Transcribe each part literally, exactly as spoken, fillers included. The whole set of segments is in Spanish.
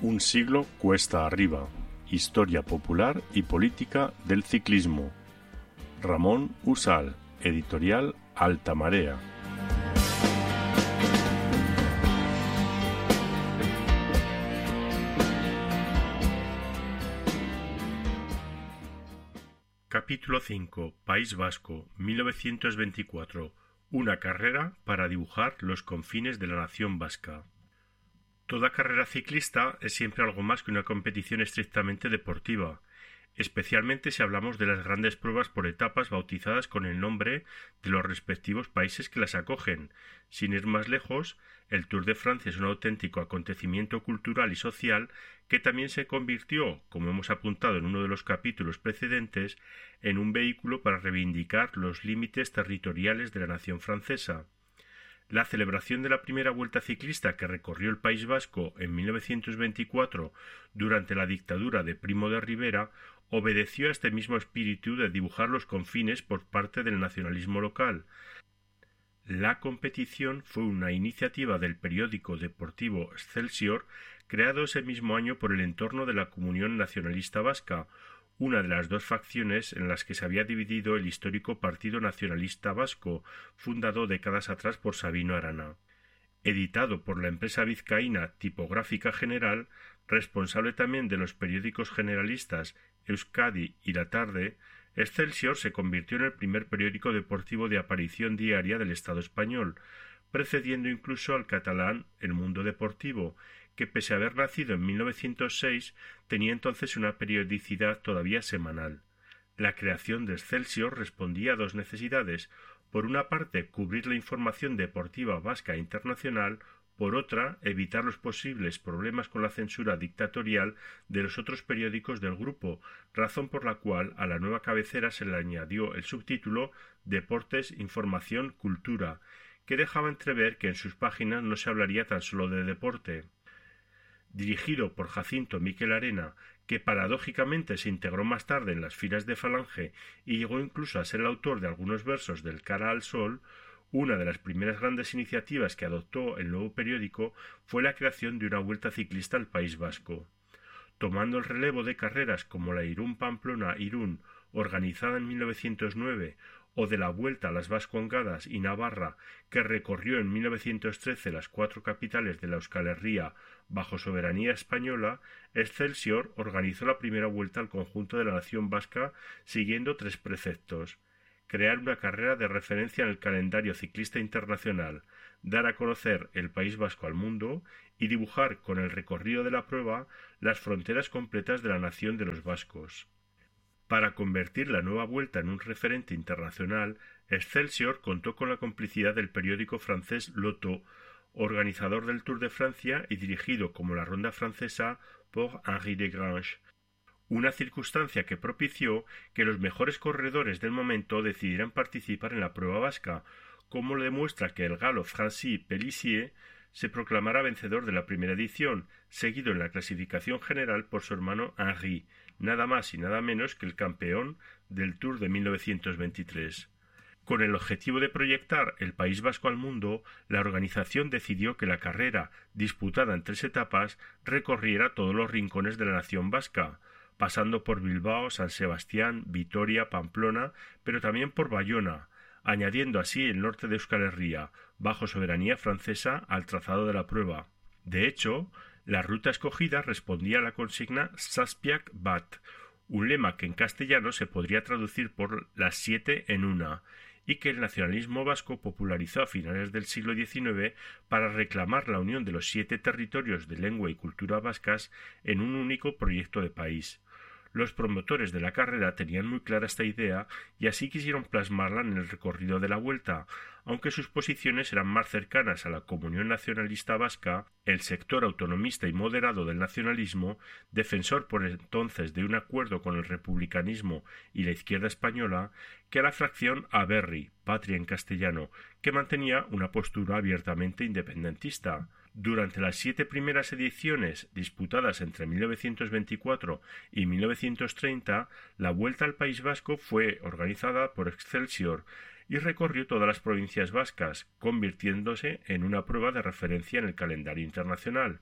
Un siglo cuesta arriba. Historia popular y política del ciclismo. Ramón Usal, editorial Alta Marea. Capítulo cinco. País Vasco, mil novecientos veinticuatro. Una carrera para dibujar los confines de la nación vasca. Toda carrera ciclista es siempre algo más que una competición estrictamente deportiva, especialmente si hablamos de las grandes pruebas por etapas bautizadas con el nombre de los respectivos países que las acogen. Sin ir más lejos, el Tour de Francia es un auténtico acontecimiento cultural y social que también se convirtió, como hemos apuntado en uno de los capítulos precedentes, en un vehículo para reivindicar los límites territoriales de la nación francesa. La celebración de la primera vuelta ciclista que recorrió el País Vasco en mil novecientos veinticuatro durante la dictadura de Primo de Rivera obedeció a este mismo espíritu de dibujar los confines por parte del nacionalismo local. La competición fue una iniciativa del periódico deportivo Excelsior, creado ese mismo año por el entorno de la Comunión Nacionalista Vasca, una de las dos facciones en las que se había dividido el histórico Partido Nacionalista Vasco, fundado décadas atrás por Sabino Arana. Editado por la empresa vizcaína Tipográfica General, responsable también de los periódicos generalistas Euskadi y La Tarde, Excelsior se convirtió en el primer periódico deportivo de aparición diaria del Estado español, precediendo incluso al catalán El Mundo Deportivo, que pese a haber nacido en mil novecientos seis tenía entonces una periodicidad todavía semanal. La creación de Excelsior respondía a dos necesidades: por una parte, cubrir la información deportiva vasca e internacional; por otra, evitar los posibles problemas con la censura dictatorial de los otros periódicos del grupo, razón por la cual a la nueva cabecera se le añadió el subtítulo Deportes, Información, Cultura, que dejaba entrever que en sus páginas no se hablaría tan solo de deporte. Dirigido por Jacinto Miquel Arena, que paradójicamente se integró más tarde en las filas de Falange y llegó incluso a ser el autor de algunos versos del Cara al Sol, una de las primeras grandes iniciativas que adoptó el nuevo periódico fue la creación de una vuelta ciclista al País Vasco. Tomando el relevo de carreras como la Irún-Pamplona-Irún, organizada en mil novecientos nueve, o de la Vuelta a las Vascongadas y Navarra, que recorrió en mil novecientos trece las cuatro capitales de la Euskal Herria bajo soberanía española, Excelsior organizó la primera vuelta al conjunto de la nación vasca siguiendo tres preceptos: crear una carrera de referencia en el calendario ciclista internacional, dar a conocer el País Vasco al mundo y dibujar con el recorrido de la prueba las fronteras completas de la nación de los vascos. Para convertir la nueva vuelta en un referente internacional, Excelsior contó con la complicidad del periódico francés Lotto, organizador del Tour de Francia y dirigido como la ronda francesa por Henri Desgrange, una circunstancia que propició que los mejores corredores del momento decidieran participar en la prueba vasca, como lo demuestra que el galo Francis Pélissier se proclamara vencedor de la primera edición, seguido en la clasificación general por su hermano Henri, nada más y nada menos que el campeón del Tour de mil novecientos veintitrés. Con el objetivo de proyectar el País Vasco al mundo, la organización decidió que la carrera, disputada en tres etapas, recorriera todos los rincones de la nación vasca, pasando por Bilbao, San Sebastián, Vitoria, Pamplona, pero también por Bayona, añadiendo así el norte de Euskal Herria, bajo soberanía francesa, al trazado de la prueba. De hecho, la ruta escogida respondía a la consigna Zazpiak bat, un lema que en castellano se podría traducir por las siete en una, y que el nacionalismo vasco popularizó a finales del siglo diecinueve para reclamar la unión de los siete territorios de lengua y cultura vascas en un único proyecto de país. Los promotores de la carrera tenían muy clara esta idea y así quisieron plasmarla en el recorrido de la vuelta, aunque sus posiciones eran más cercanas a la Comunión Nacionalista Vasca, el sector autonomista y moderado del nacionalismo, defensor por entonces de un acuerdo con el republicanismo y la izquierda española, que a la fracción Aberri, Patria en castellano, que mantenía una postura abiertamente independentista. Durante las siete primeras ediciones disputadas entre mil novecientos veinticuatro y mil novecientos treinta, la Vuelta al País Vasco fue organizada por Excelsior y recorrió todas las provincias vascas, convirtiéndose en una prueba de referencia en el calendario internacional.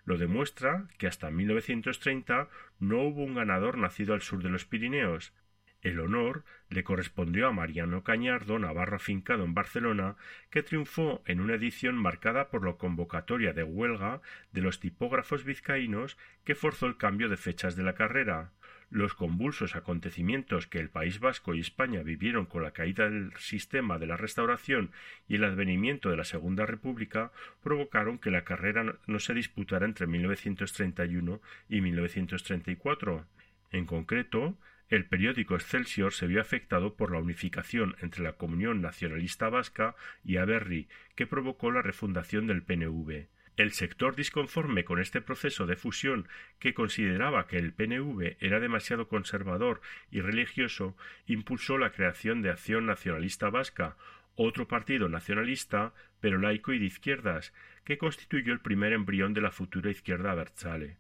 Lo demuestra que hasta mil novecientos treinta no hubo un ganador nacido al sur de los Pirineos. El honor le correspondió a Mariano Cañardo, navarro afincado en Barcelona, que triunfó en una edición marcada por la convocatoria de huelga de los tipógrafos vizcaínos que forzó el cambio de fechas de la carrera. Los convulsos acontecimientos que el País Vasco y España vivieron con la caída del sistema de la Restauración y el advenimiento de la Segunda República provocaron que la carrera no se disputara entre mil novecientos treinta y uno y mil novecientos treinta y cuatro. En concreto, el periódico Excelsior se vio afectado por la unificación entre la Comunión Nacionalista Vasca y Aberri, que provocó la refundación del P N V. El sector disconforme con este proceso de fusión, que consideraba que el P N V era demasiado conservador y religioso, impulsó la creación de Acción Nacionalista Vasca, otro partido nacionalista, pero laico y de izquierdas, que constituyó el primer embrión de la futura izquierda abertzale.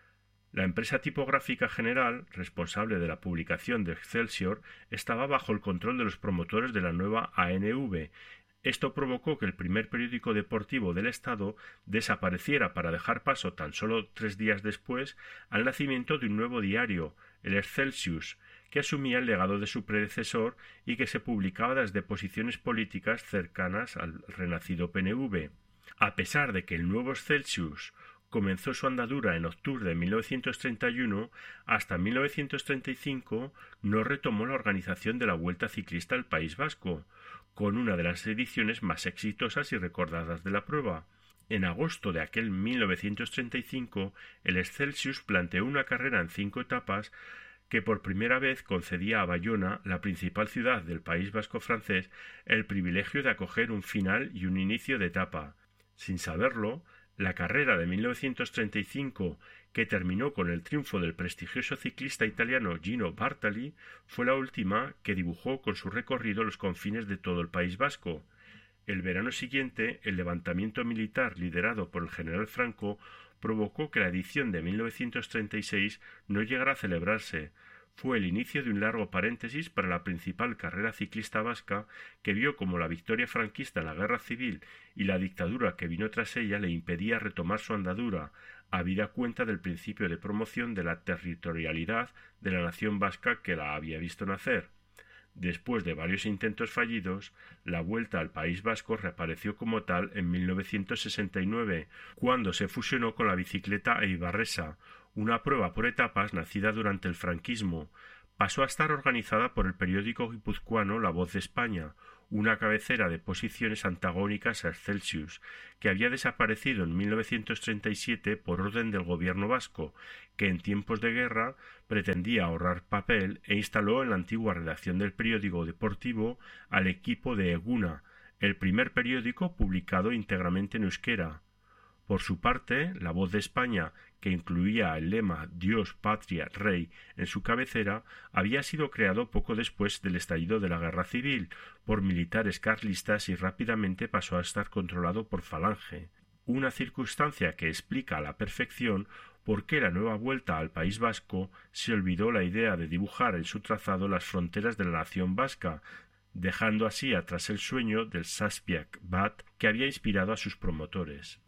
La empresa tipográfica general, responsable de la publicación de Excelsior, estaba bajo el control de los promotores de la nueva A N V. Esto provocó que el primer periódico deportivo del Estado desapareciera para dejar paso tan solo tres días después al nacimiento de un nuevo diario, el Excelsius, que asumía el legado de su predecesor y que se publicaba desde posiciones políticas cercanas al renacido P N V. A pesar de que el nuevo Excelsius comenzó su andadura en octubre de mil novecientos treinta y uno, hasta mil novecientos treinta y cinco no retomó la organización de la Vuelta Ciclista al País Vasco, con una de las ediciones más exitosas y recordadas de la prueba. En agosto de aquel mil novecientos treinta y cinco, el Excelsius planteó una carrera en cinco etapas que por primera vez concedía a Bayona, la principal ciudad del País Vasco francés, el privilegio de acoger un final y un inicio de etapa. Sin saberlo, la carrera de mil novecientos treinta y cinco, que terminó con el triunfo del prestigioso ciclista italiano Gino Bartali, fue la última que dibujó con su recorrido los confines de todo el País Vasco. El verano siguiente, el levantamiento militar liderado por el general Franco provocó que la edición de mil novecientos treinta y seis no llegara a celebrarse. Fue el inicio de un largo paréntesis para la principal carrera ciclista vasca, que vio como la victoria franquista en la guerra civil y la dictadura que vino tras ella le impedía retomar su andadura, habida cuenta del principio de promoción de la territorialidad de la nación vasca que la había visto nacer. Después de varios intentos fallidos, la Vuelta al País Vasco reapareció como tal en mil novecientos sesenta y nueve, cuando se fusionó con la bicicleta eibarresa, una prueba por etapas nacida durante el franquismo. Pasó a estar organizada por el periódico guipuzcoano La Voz de España, una cabecera de posiciones antagónicas a Excelsius, que había desaparecido en mil novecientos treinta y siete por orden del gobierno vasco, que en tiempos de guerra pretendía ahorrar papel e instaló en la antigua redacción del periódico deportivo al equipo de Eguna, el primer periódico publicado íntegramente en euskera. Por su parte, La Voz de España, que incluía el lema Dios, Patria, Rey en su cabecera, había sido creado poco después del estallido de la Guerra Civil por militares carlistas y rápidamente pasó a estar controlado por Falange, una circunstancia que explica a la perfección por qué la nueva Vuelta al País Vasco se olvidó la idea de dibujar en su trazado las fronteras de la nación vasca, dejando así atrás el sueño del Zazpiak Bat que había inspirado a sus promotores.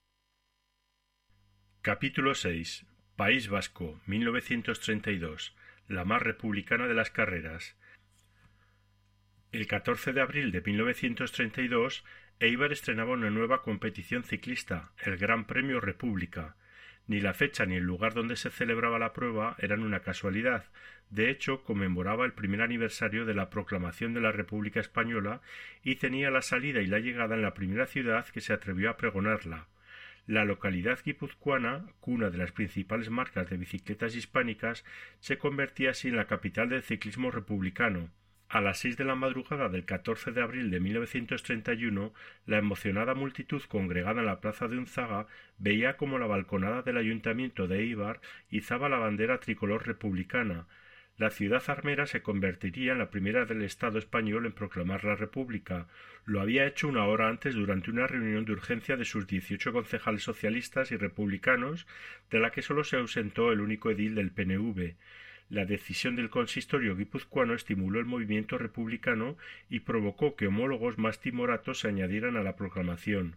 Capítulo seis. País Vasco, mil novecientos treinta y dos. La más republicana de las carreras. El catorce de abril de mil novecientos treinta y dos, Eibar estrenaba una nueva competición ciclista, el Gran Premio República. Ni la fecha ni el lugar donde se celebraba la prueba eran una casualidad. De hecho, conmemoraba el primer aniversario de la proclamación de la República Española y tenía la salida y la llegada en la primera ciudad que se atrevió a pregonarla. La localidad guipuzcoana, cuna de las principales marcas de bicicletas hispánicas, se convertía así en la capital del ciclismo republicano. A las seis de la madrugada del catorce de abril de mil novecientos treinta y uno, la emocionada multitud congregada en la plaza de Unzaga veía como la balconada del ayuntamiento de Eibar izaba la bandera tricolor republicana. La ciudad armera se convertiría en la primera del Estado español en proclamar la República. Lo había hecho una hora antes durante una reunión de urgencia de sus dieciocho concejales socialistas y republicanos, de la que solo se ausentó el único edil del P N V. La decisión del consistorio guipuzcoano estimuló el movimiento republicano y provocó que homólogos más timoratos se añadieran a la proclamación.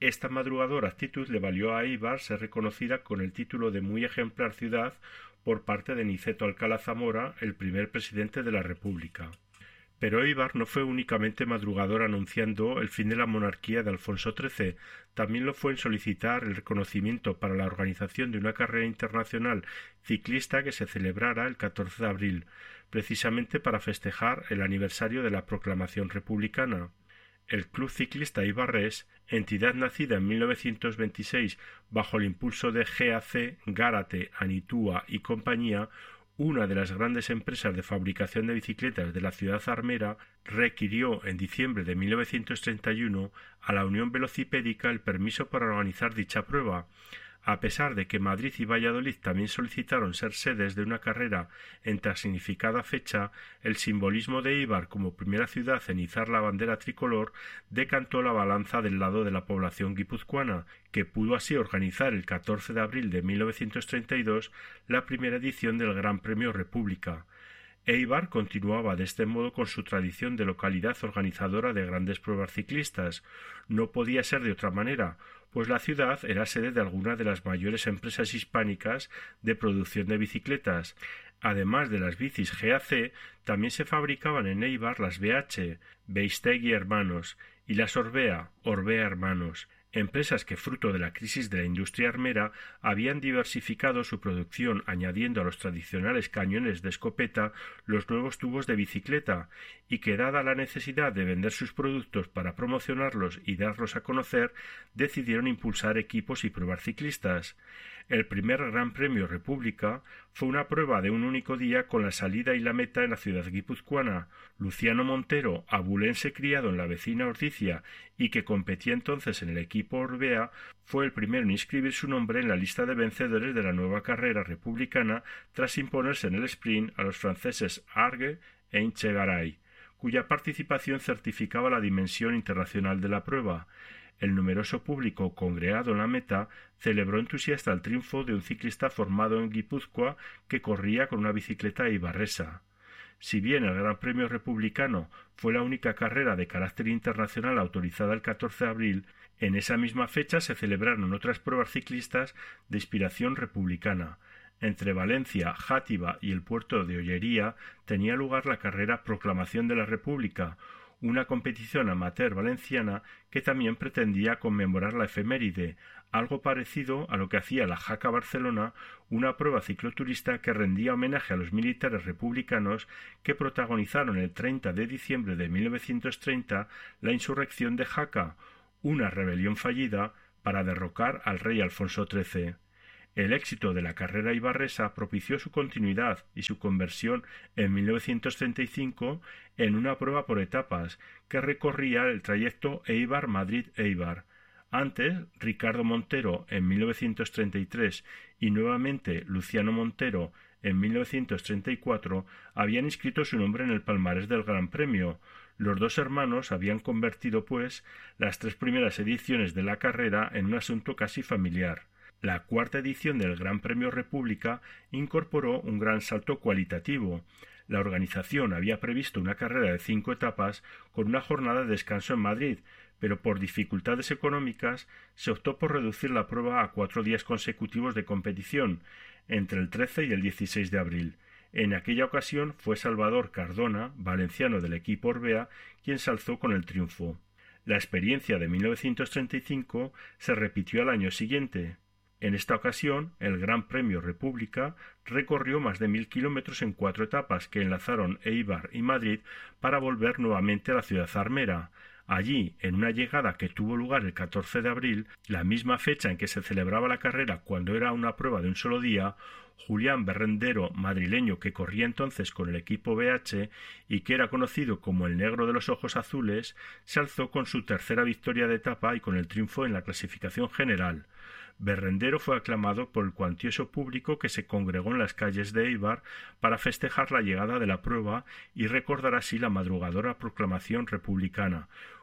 Esta madrugadora actitud le valió a Éibar ser reconocida con el título de muy ejemplar ciudad por parte de Niceto Alcalá Zamora, el primer presidente de la República. Pero Éibar no fue únicamente madrugador anunciando el fin de la monarquía de Alfonso trece, también lo fue en solicitar el reconocimiento para la organización de una carrera internacional ciclista que se celebrara el catorce de abril, precisamente para festejar el aniversario de la proclamación republicana. El Club Ciclista Eibarrés, entidad nacida en mil novecientos veintiséis bajo el impulso de G A C, Gárate, Anitúa y compañía, una de las grandes empresas de fabricación de bicicletas de la ciudad armera, requirió en diciembre de mil novecientos treinta y uno a la Unión Velocipédica el permiso para organizar dicha prueba. A pesar de que Madrid y Valladolid también solicitaron ser sedes de una carrera en tan significada fecha, el simbolismo de Éibar como primera ciudad en izar la bandera tricolor decantó la balanza del lado de la población guipuzcoana, que pudo así organizar el catorce de abril de mil novecientos treinta y dos la primera edición del Gran Premio República. Éibar continuaba de este modo con su tradición de localidad organizadora de grandes pruebas ciclistas. No podía ser de otra manera, pues la ciudad era sede de alguna de las mayores empresas hispánicas de producción de bicicletas. Además de las bicis G A C, también se fabricaban en Éibar las B H, Beistegui Hermanos, y las Orbea, Orbea Hermanos, empresas que, fruto de la crisis de la industria armera, habían diversificado su producción añadiendo a los tradicionales cañones de escopeta los nuevos tubos de bicicleta, y que, dada la necesidad de vender sus productos para promocionarlos y darlos a conocer, decidieron impulsar equipos y pruebas ciclistas. El primer Gran Premio República fue una prueba de un único día con la salida y la meta en la ciudad guipuzcoana. Luciano Montero, abulense criado en la vecina Ordicia y que competía entonces en el equipo Orbea, fue el primero en inscribir su nombre en la lista de vencedores de la nueva carrera republicana tras imponerse en el sprint a los franceses Arge e Inchegaray, cuya participación certificaba la dimensión internacional de la prueba. El numeroso público congregado en la meta celebró entusiasta el triunfo de un ciclista formado en Guipúzcoa que corría con una bicicleta eibarresa. Si bien el Gran Premio Republicano fue la única carrera de carácter internacional autorizada el catorce de abril, en esa misma fecha se celebraron otras pruebas ciclistas de inspiración republicana. Entre Valencia, Játiva y el puerto de Ollería tenía lugar la carrera Proclamación de la República, una competición amateur valenciana que también pretendía conmemorar la efeméride, algo parecido a lo que hacía la Jaca Barcelona, una prueba cicloturista que rendía homenaje a los militares republicanos que protagonizaron el treinta de diciembre de mil novecientos treinta la insurrección de Jaca, una rebelión fallida para derrocar al rey Alfonso trece. El éxito de la carrera eibarresa propició su continuidad y su conversión en mil novecientos treinta y cinco en una prueba por etapas que recorría el trayecto Éibar-Madrid-Éibar. Antes, Ricardo Montero en mil novecientos treinta y tres y nuevamente Luciano Montero en mil novecientos treinta y cuatro habían inscrito su nombre en el palmarés del Gran Premio. Los dos hermanos habían convertido, pues, las tres primeras ediciones de la carrera en un asunto casi familiar. La cuarta edición del Gran Premio República incorporó un gran salto cualitativo. La organización había previsto una carrera de cinco etapas con una jornada de descanso en Madrid, pero por dificultades económicas se optó por reducir la prueba a cuatro días consecutivos de competición, entre el trece y el dieciséis de abril. En aquella ocasión fue Salvador Cardona, valenciano del equipo Orbea, quien se alzó con el triunfo. La experiencia de mil novecientos treinta y cinco se repitió al año siguiente. En esta ocasión, el Gran Premio República recorrió más de mil kilómetros en cuatro etapas que enlazaron Éibar y Madrid para volver nuevamente a la ciudad armera. Allí, en una llegada que tuvo lugar el catorce de abril, la misma fecha en que se celebraba la carrera cuando era una prueba de un solo día, Julián Berrendero, madrileño que corría entonces con el equipo B H y que era conocido como el negro de los ojos azules, se alzó con su tercera victoria de etapa y con el triunfo en la clasificación general. Berrendero fue aclamado por el cuantioso público que se congregó en las calles de Éibar para festejar la llegada de la prueba y recordar así la madrugadora proclamación republicana,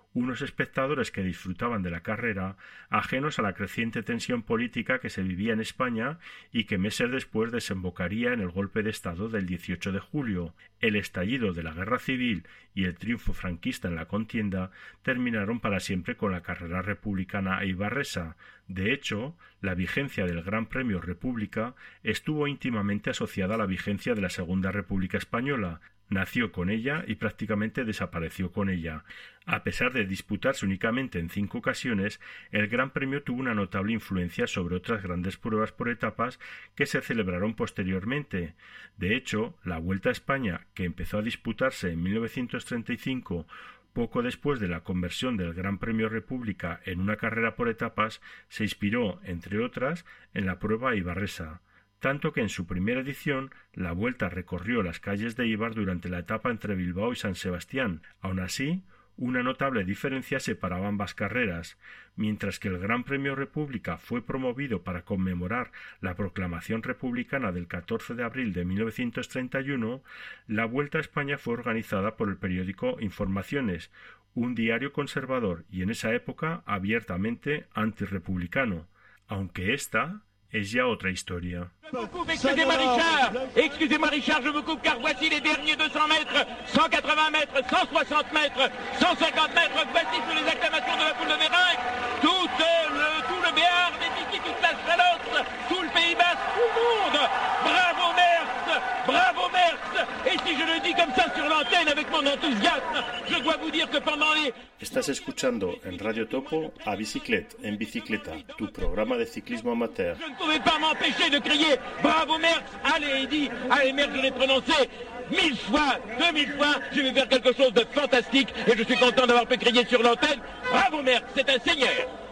unos espectadores que disfrutaban de la carrera, ajenos a la creciente tensión política que se vivía en España y que meses después desembocaría en el golpe de Estado del dieciocho de julio. El estallido de la guerra civil y el triunfo franquista en la contienda terminaron para siempre con la carrera republicana eibarresa. De hecho, la vigencia del Gran Premio República estuvo íntimamente asociada a la vigencia de la Segunda República Española. Nació con ella y prácticamente desapareció con ella. A pesar de disputarse únicamente en cinco ocasiones, el Gran Premio tuvo una notable influencia sobre otras grandes pruebas por etapas que se celebraron posteriormente. De hecho, la Vuelta a España, que empezó a disputarse en mil novecientos treinta y cinco, poco después de la conversión del Gran Premio República en una carrera por etapas, se inspiró, entre otras, en la prueba eibarresa. Tanto que en su primera edición la Vuelta recorrió las calles de Eibar durante la etapa entre Bilbao y San Sebastián. Aun así, una notable diferencia separaba ambas carreras. Mientras que el Gran Premio República fue promovido para conmemorar la proclamación republicana del catorce de abril de mil novecientos treinta y uno, la Vuelta a España fue organizada por el periódico Informaciones, un diario conservador y en esa época abiertamente antirrepublicano, aunque esta es ya otra historia. Excusez-moi Richard, excusez-moi Richard, je me coupe car voici les derniers deux cents mètres, cent quatre-vingts mètres, cent soixante mètres, cent cinquante mètres, voici sur les acclamations de la foule de Méringue, tout le, tout le Béarn est ici, toute la Chalosse, tout le Pays Basque, tout le monde. Bravo Merckx, bravo Merckx. Et si je le dis comme ça sur l'antenne avec mon enthousiasme, je dois vous dire que pendant les... Estás escuchando en Radio Topo a Biciclette, en bicicleta, tu programa de ciclismo amateur. Je ne pouvais pas m'empêcher de crier bravo Merckx, allez Eddy, allez Merckx, je l'ai prononcé mille fois, deux mille fois, je vais faire quelque chose de fantastique et je suis content d'avoir pu crier sur l'antenne. Bravo Merckx, c'est un seigneur.